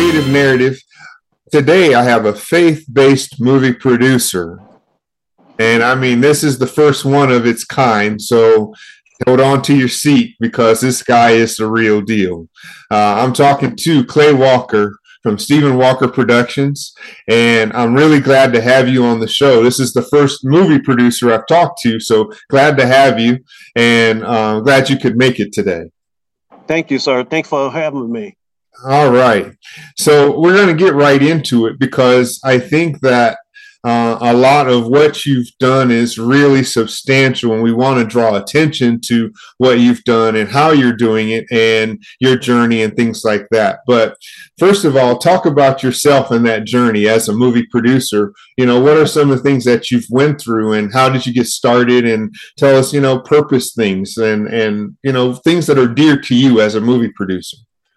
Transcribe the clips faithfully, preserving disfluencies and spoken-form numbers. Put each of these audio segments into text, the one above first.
Creative Narrative. Today, I have a faith-based movie producer. And I mean, this is the first one of its kind. So hold on to your seat because this guy is the real deal. Uh, I'm talking to Clay Walker from Stephen Walker Productions, and I'm really glad to have you on the show. This is the first movie producer I've talked to, so glad to have you, and uh, glad you could make it today. Thank you, sir. Thanks for having me. All right. So we're going to get right into it because I think that uh, a lot of what you've done is really substantial, and we want to draw attention to what you've done and how you're doing it and your journey and things like that. But first of all, talk about yourself and that journey as a movie producer. You know, what are some of the things that you've went through and how did you get started? And tell us, you know, purpose things and, and you know, things that are dear to you as a movie producer.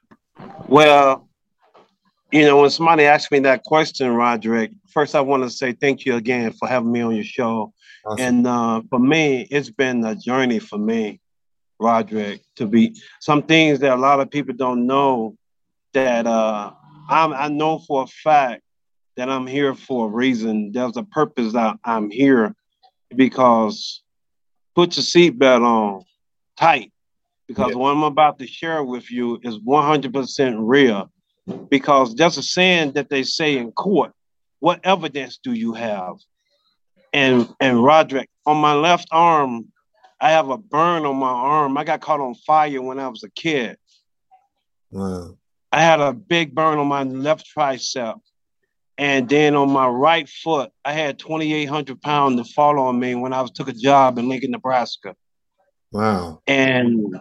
Well, you know, when somebody asks me that question, Roderick, first I want to say thank you again for having me on your show. Awesome. And uh, for me, it's been a journey for me, Roderick, to be some things that a lot of people don't know that uh, I'm, I know for a fact that I'm here for a reason. There's a purpose that I'm here because put your seatbelt on tight because yeah. What I'm about to share with you is one hundred percent real. Because there's a saying that they say in court, what evidence do you have? And and Roderick, on my left arm, I have a burn on my arm. I got caught on fire when I was a kid. Wow. I had a big burn on my left tricep. And then on my right foot, I had twenty-eight hundred pounds to fall on me when I was took a job in Lincoln, Nebraska. Wow. And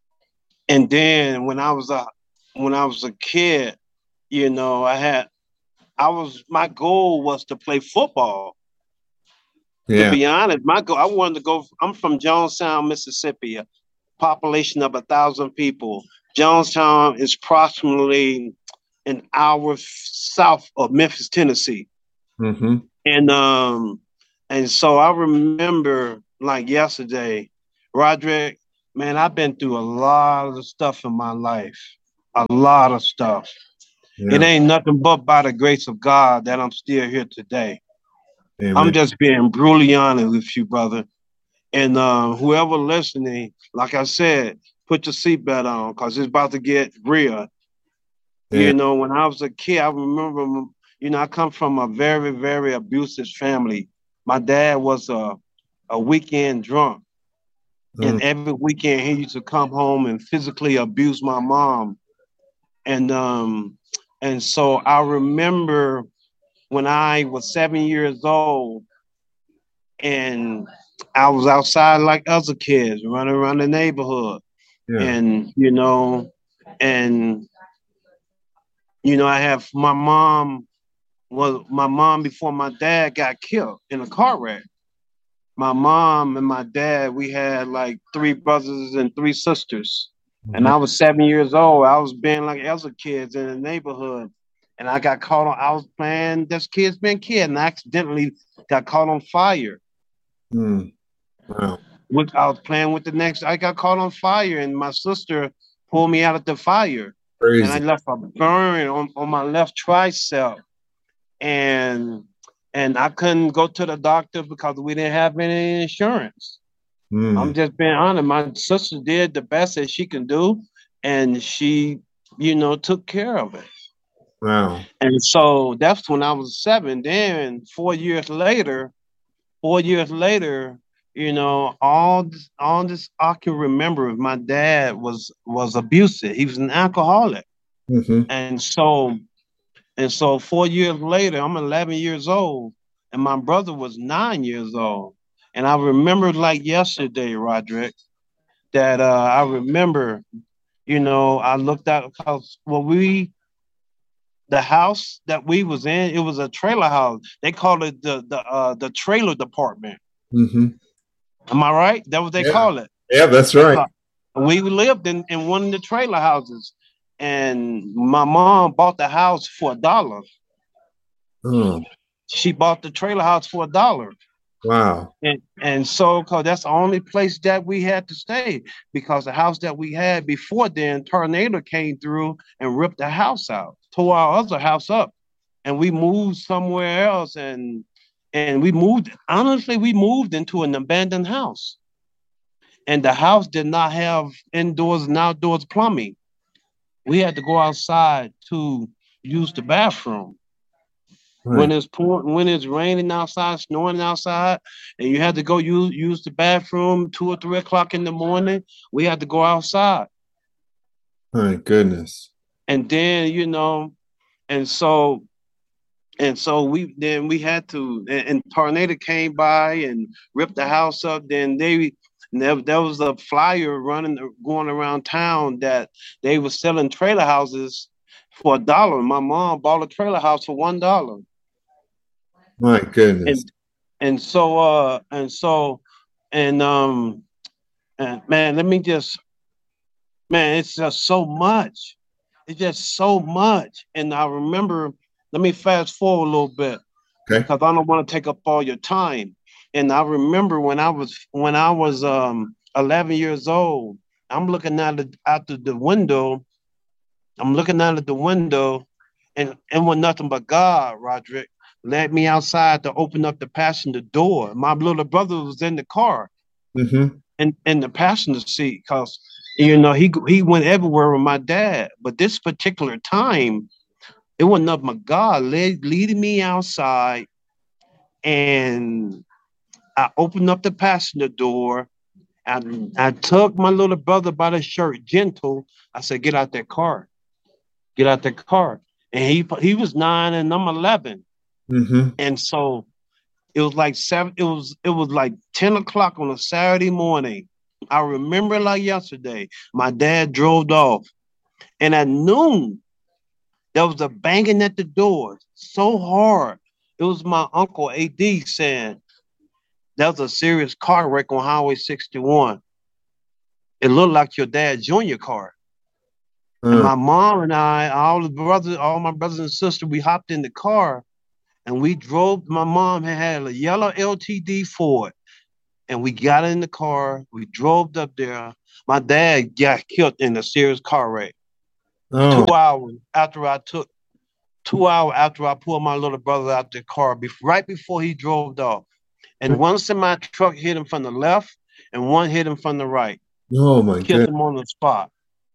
and then when I was a when I was a kid, you know, I had, I was, my goal was to play football. Yeah. To be honest, my goal, I wanted to go, I'm from Jonestown, Mississippi, a population of a thousand people. Jonestown is approximately an hour south of Memphis, Tennessee. Mm-hmm. And, um, and so I remember like yesterday, Roderick, man, I've been through a lot of stuff in my life. A lot of stuff. Yeah. It ain't nothing but by the grace of God that I'm still here today. Amen. I'm just being brutally honest with you, brother. And uh, whoever listening, like I said, put your seatbelt on because it's about to get real. Yeah. You know, when I was a kid, I remember, you know, I come from a very, very abusive family. My dad was a, a weekend drunk. Mm. And every weekend he used to come home and physically abuse my mom. And um, and so I remember when I was seven years old and I was outside like other kids running around the neighborhood. Yeah. And, you know, and, you know, I have my mom was my mom before my dad got killed in a car wreck. My mom and my dad, we had like three brothers and three sisters. And I was seven years old. I was being like other kids in the neighborhood. And I got caught on, I was playing this kid's been kid and I accidentally got caught on fire. Mm. Wow. With, I was playing with the next, I got caught on fire and my sister pulled me out of the fire. Crazy. And I left a burn on, on my left tricep. And, and I couldn't go to the doctor because we didn't have any insurance. Mm. I'm just being honest. My sister did the best that she can do, and she, you know, took care of it. Wow. And so that's when I was seven. Then four years later, four years later, you know, all this, all this I can remember. My dad was was abusive. He was an alcoholic, mm-hmm. and so, and so four years later, I'm eleven years old, and my brother was nine years old. And I remember like yesterday, Roderick, that uh, I remember, you know, I looked out because well, we, the house that we was in, it was a trailer house. They called it the the uh, the trailer department. Mm-hmm. Am I right? That's what they yeah. call it. Yeah, that's right. We lived in, in one of the trailer houses, and my mom bought the house for a dollar. Oh. She bought the trailer house for a dollar. Wow. And and so, cause that's the only place that we had to stay, because the house that we had before then, tornado came through and ripped the house out, tore our other house up, and we moved somewhere else. And and we moved. Honestly, we moved into an abandoned house, and the house did not have indoors and outdoors plumbing. We had to go outside to use the bathroom when Right. it's pouring, when it's raining outside, snowing outside, and you had to go use use the bathroom two or three o'clock in the morning. We had to go outside, My goodness. and then you know, and so and so we then we had to, and, and tornado came by and ripped the house up. Then they. There, there was a flyer running, going around town that they were selling trailer houses for a dollar. My mom bought a trailer house for one dollar, My goodness. and and so uh and so and um and man, let me just man, it's just so much. It's just so much. And I remember, let me fast forward a little bit Okay. because I don't want to take up all your time. And I remember when I was when I was um eleven years old, I'm looking out the out the, the window. I'm looking out at the window, and it was nothing but God, Roderick, led me outside to open up the passenger door. My little brother was in the car, Mm-hmm. in, in the passenger seat, because you know he he went everywhere with my dad. But this particular time, it wasn't nothing but God led, leading me outside, and I opened up the passenger door. And I took my little brother by the shirt, gentle. I said, "Get out that car. Get out the car." And he he was nine and I'm eleven. Mm-hmm. And so it was like seven, it was it was like ten o'clock on a Saturday morning. I remember like yesterday. My dad drove off. And at noon, there was a banging at the door so hard. It was my uncle A D saying there was a serious car wreck on Highway sixty-one. It looked like your dad's junior car. And Uh, my mom and I, all the brothers, all my brothers and sisters, we hopped in the car and we drove. My mom had a yellow L T D Ford, and we got in the car. We drove up there. My dad got killed in a serious car wreck. Two oh. hours after I took, two hours after I pulled my little brother out the car, be, right before he drove off. And one semi truck hit him from the left, and one hit him from the right, Oh my killed goodness. him on the spot.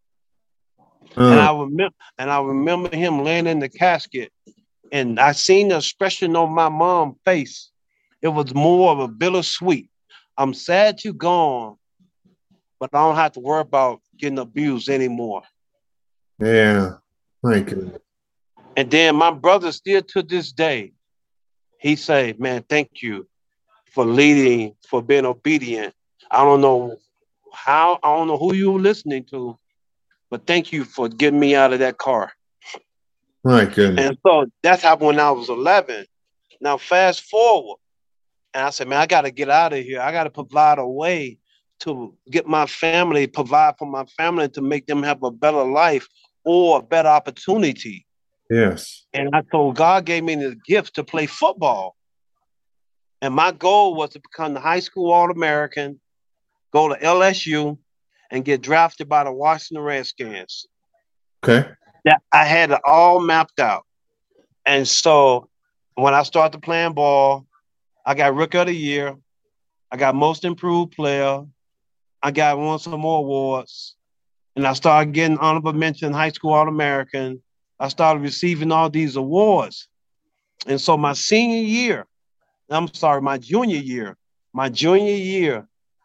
And Uh, I remember, and I remember him laying in the casket, and I seen the expression on my mom's face. It was more of a bittersweet. I'm sad you gone, but I don't have to worry about getting abused anymore. yeah. My goodness. And then my brother, still to this day, he say, "Man, thank you for leading, for being obedient. I don't know how, I don't know who you were listening to, but thank you for getting me out of that car." My goodness. And so that's happened when I was eleven. Now fast forward, and I said, "Man, I got to get out of here. I got to provide a way to get my family, provide for my family to make them have a better life or a better opportunity." Yes. And I told God gave me the gift to play football. And my goal was to become the high school All American, go to L S U, and get drafted by the Washington Redskins. Okay. That I had it all mapped out. And so when I started playing ball, I got Rookie of the Year. I got Most Improved Player. I got won some more awards. And I started getting honorable mention, high school All American. I started receiving all these awards. And so my senior year, I'm sorry, my junior year, my junior year,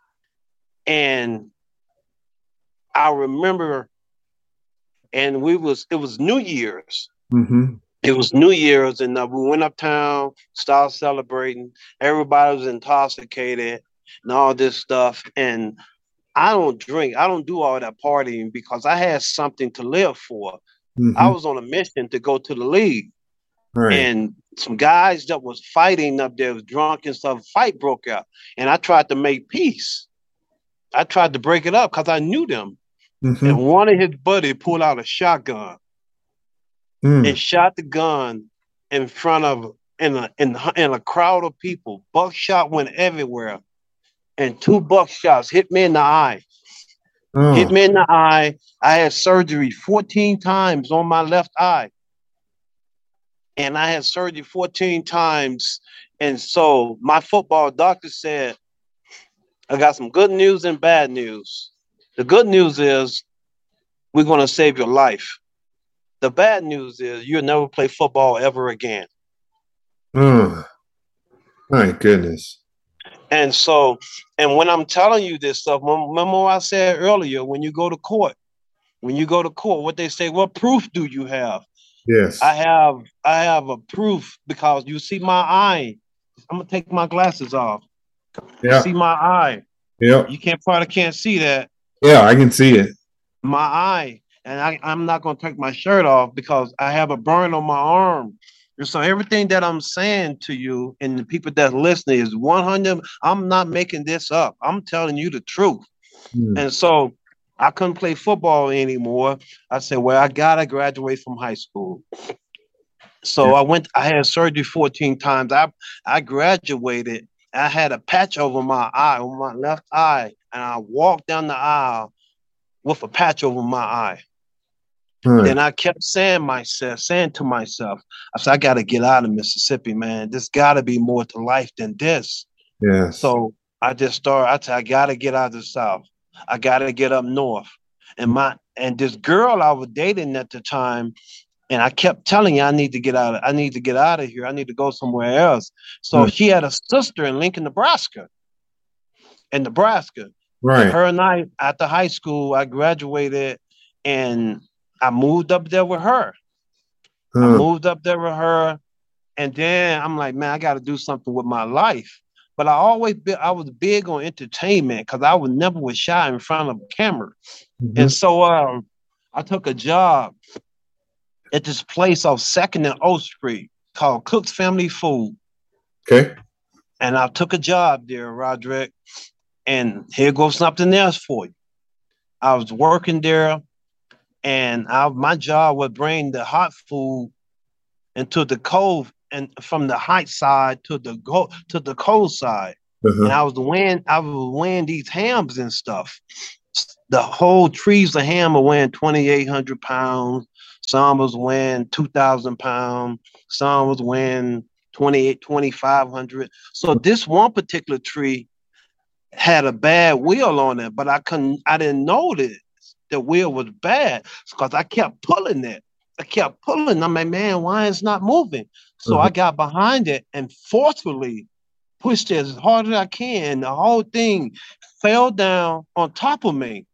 and I remember, and we was it was New Year's. Mm-hmm. It was New Year's, and uh, we went uptown, started celebrating. Everybody was intoxicated and all this stuff. And I don't drink. I don't do all that partying because I had something to live for. I Mm-hmm. was on a mission to go to the league. Right. And some guys that was fighting up there was drunk and stuff. Fight broke out, and I tried to make peace. I tried to break it up because I knew them. And Mm-hmm. one of his buddy pulled out a shotgun Mm. and shot the gun in front of in a in, in a crowd of people. Buckshot went everywhere, and two buckshots hit me in the eye. Hit Oh, me in the eye. I had surgery fourteen times on my left eye, and I had surgery fourteen times. And so my football doctor said, "I got some good news and bad news. The good news is we're going to save your life. The bad news is you'll never play football ever again." oh, my goodness. And so, and when I'm telling you this stuff, remember what I said earlier, when you go to court, when you go to court, what they say, what proof do you have? I Yes. have, I have a proof because you see my eye. I'm gonna take my glasses off. You Yeah. see my eye. Yep. You can't probably can't see that. Yeah, I can see it. My eye. And I, I'm not gonna take my shirt off because I have a burn on my arm. And so everything that I'm saying to you and the people that listening is one hundred. I'm not making this up. I'm telling you the truth. Hmm. And so I couldn't play football anymore. I said, well, I gotta graduate from high school. Yeah. So I went, I had surgery fourteen times. I I graduated. I had a patch over my eye, on my left eye, and I walked down the aisle with a patch over my eye. Right. Then I kept saying myself, saying to myself, I said, I gotta get out of Mississippi, man. There's gotta be more to life than this. Yes. So I just started, I said, I gotta get out of the South. I gotta get up north. And my and this girl I was dating at the time, and I kept telling you, I need to get out of, I need to get out of here. I need to go somewhere else. So Hmm. she had a sister in Lincoln, Nebraska. In Nebraska. And Right. her and I, after high school, I graduated and I moved up there with her. I Huh. moved up there with her. And then I'm like, man, I got to do something with my life. But I always be, I was big on entertainment because I was never was shy in front of a camera. And Mhm. so um, I took a job at this place off Second and O Street called Cook's Family Food. Okay. And I took a job there, Roderick. And here goes something else for you. I was working there, and I, my job would bring the hot food into the cold, and from the hot side to the go to the cold side. And Uh-huh. I was weighing, I was weighing these hams and stuff. The whole trees of ham are weighing twenty-eight hundred pounds. Some was weighing two thousand pounds. Some was weighing twenty-eight, twenty-five hundred. So this one particular tree had a bad wheel on it, but I couldn't, I didn't know that the wheel was bad because I kept pulling it. I kept pulling. I'm like, man, why is it not moving? So Uh-huh. I got behind it and forcefully pushed it as hard as I can. The whole thing fell down on top of me,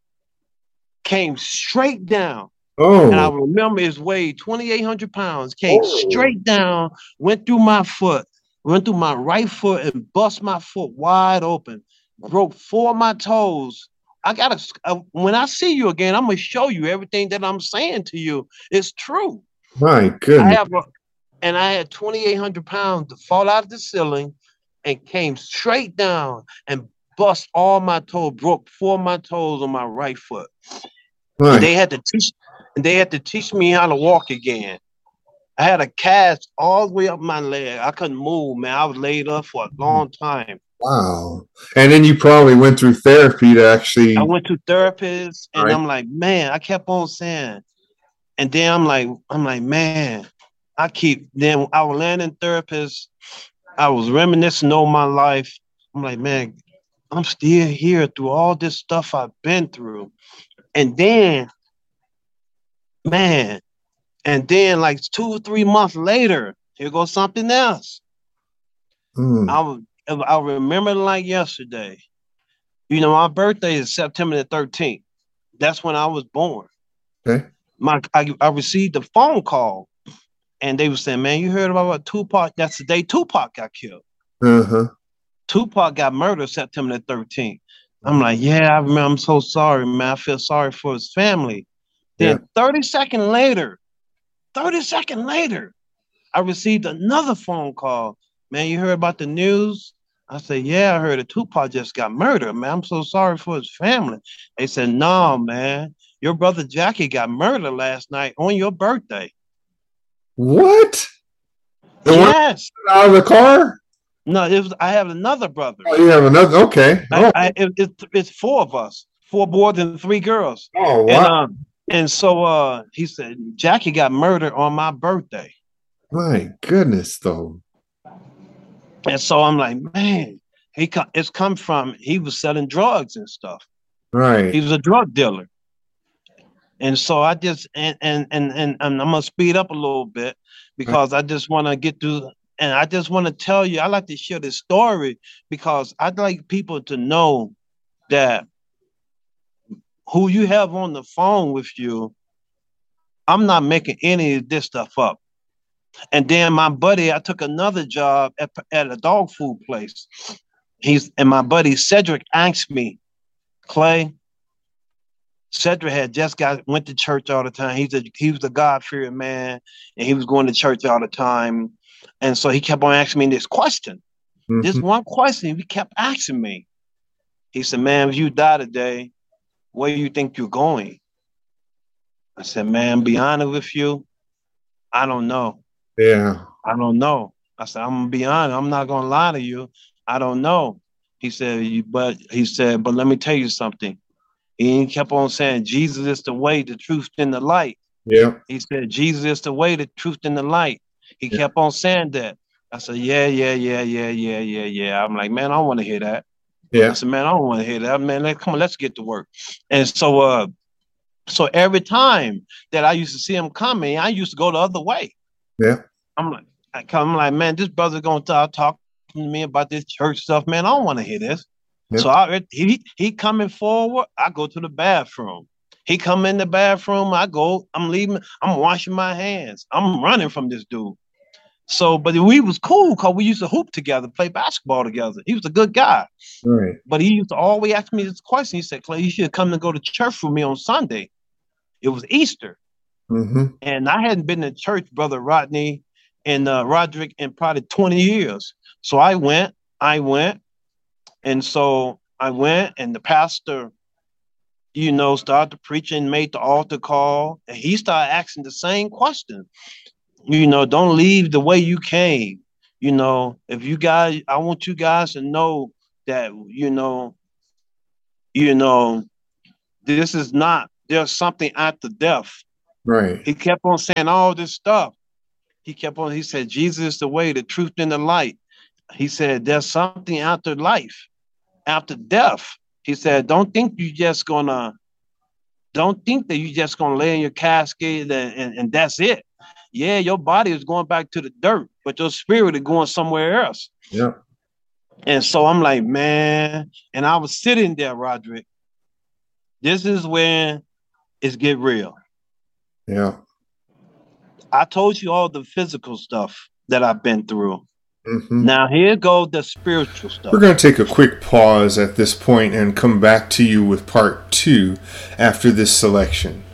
came straight down. And I Oh. remember it weighed twenty-eight hundred pounds, came Oh. straight down, went through my foot, went through my right foot and bust my foot wide open, broke four of my toes. I gotta, uh, when I see you again, I'm gonna show you everything that I'm saying to you. It's true. My I goodness. have, a, and I had twenty-eight hundred pounds to fall out of the ceiling and came straight down and bust all my toes, broke four of my toes on my right foot. And My. they had to teach, and they had to teach me how to walk again. I had a cast all the way up my leg. I couldn't move, man. I was laid up for a long time. Wow. And then you probably went through therapy to I actually. went to therapists, and Right. I'm like, man, I kept on saying, and then I'm like, I'm like, man, I keep. Then I was landing therapists. I was reminiscing on my life. I'm like, man, I'm still here through all this stuff I've been through. And then, man, and then like two or three months later, here goes something else. Mm. I was, I remember like yesterday. You know, my birthday is September the thirteenth. That's when I was born. Okay. My I, I received a phone call, and they were saying, man, you heard about what Tupac? That's the day Tupac got killed. Uh-huh. Tupac got murdered September the thirteenth. I'm like, yeah, I remember. I'm so sorry, man. I feel sorry for his family. Yeah. Then thirty seconds later, thirty seconds later, I received another phone call. Man, you heard about the news? I said, yeah, I heard that Tupac just got murdered, man. I'm so sorry for his family. They said, no, man. Your brother Jackie got murdered last night on your birthday. What? The one Yes. out of the car? No, it was, I have another brother. Oh, you have another? Okay. Oh, I, I, it, it, it's four of us, four boys and three girls. oh And wow. um, and so uh, he said Jackie got murdered on my birthday. My goodness, though. And so I'm like, man, he co- it's come from he was selling drugs and stuff. Right. He was a drug dealer. And so I just and and and and, and I'm gonna speed up a little bit because I just want to get through. And I just want to tell you, I like to share this story because I'd like people to know that who you have on the phone with you, I'm not making any of this stuff up. And then my buddy, I took another job at, at a dog food place. He's and my buddy Cedric asked me, Clay, Cedric had just got went to church all the time. He's a he was a God-fearing man, and he was going to church all the time. And so he kept on asking me this question. Mm-hmm. This one question he kept asking me. He said, man, if you die today, where do you think you're going? I said, man, be honest with you, I don't know. Yeah. I don't know. I said, I'm gonna be honest, I'm not gonna lie to you. I don't know. He said, but he said, but let me tell you something. He kept on saying, Jesus is the way, the truth, and the light. Yeah. He said, Jesus is the way, the truth, and the light. He yeah. kept on saying that. I said, yeah, yeah, yeah, yeah, yeah, yeah, yeah. I'm like, man, I don't want to hear that. Yeah. I said, man, I don't want to hear that. Man, let, come on, let's get to work. And so, uh, so every time that I used to see him coming, I used to go the other way. Yeah. I'm like, I come, I'm like, man, this brother's gonna start talking to me about this church stuff. Man, I don't want to hear this. Yep. So I, he he coming forward, I go to the bathroom. He come in the bathroom, I go, I'm leaving, I'm washing my hands. I'm running from this dude. So, but we was cool because we used to hoop together, play basketball together. He was a good guy. Right. But he used to always ask me this question. He said, Clay, you should come and go to church with me on Sunday. It was Easter. Mm-hmm. And I hadn't been to church, Brother Rodney and uh, Roderick, in probably twenty years. So I went, I went. And so I went, and the pastor, you know, started preaching, made the altar call, and he started asking the same question. You know, don't leave the way you came. You know, if you guys, I want you guys to know that, you know, you know, this is not, there's something after death. Right. He kept on saying all this stuff. He kept on, he said, Jesus is the way, the truth, and the light. He said, there's something after life, after death. He said, don't think you just gonna, don't think that you just gonna lay in your casket and, and, and that's it. Yeah, your body is going back to the dirt, but your spirit is going somewhere else. Yeah. And so I'm like, man, and I was sitting there, Roderick. This is when it's get real. Yeah. I told you all the physical stuff that I've been through. Mm-hmm. Now here goes the spiritual stuff. We're going to take a quick pause at this point and come back to you with part two after this selection.